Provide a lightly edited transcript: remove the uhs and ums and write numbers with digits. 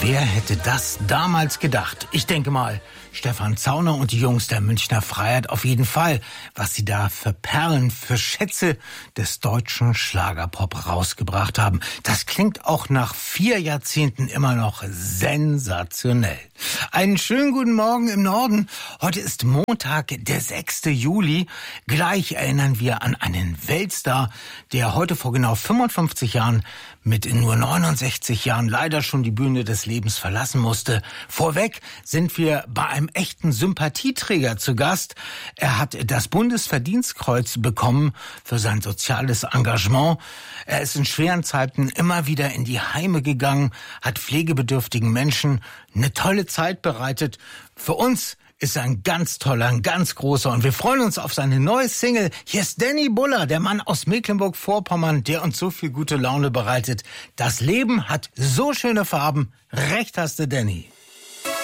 Wer hätte das damals gedacht? Ich denke mal, Stefan Zauner und die Jungs der Münchner Freiheit auf jeden Fall, was sie da für Perlen, für Schätze des deutschen Schlagerpop rausgebracht haben. Das klingt auch nach 4 Jahrzehnten immer noch sensationell. Einen schönen guten Morgen im Norden. Heute ist Montag, der 6. Juli. Gleich erinnern wir an einen Weltstar, der heute vor genau 55 Jahren mit nur 69 Jahren leider schon die Bühne des Lebens verlassen musste. Vorweg sind wir bei einem echten Sympathieträger zu Gast. Er hat das Bundesverdienstkreuz bekommen für sein soziales Engagement. Er ist in schweren Zeiten immer wieder in die Heime gegangen, hat pflegebedürftigen Menschen eine tolle Zeit bereitet. Für uns ist er ein ganz toller, ein ganz großer und wir freuen uns auf seine neue Single. Hier ist Danny Buller, der Mann aus Mecklenburg-Vorpommern, der uns so viel gute Laune bereitet. Das Leben hat so schöne Farben. Recht hast du, Danny.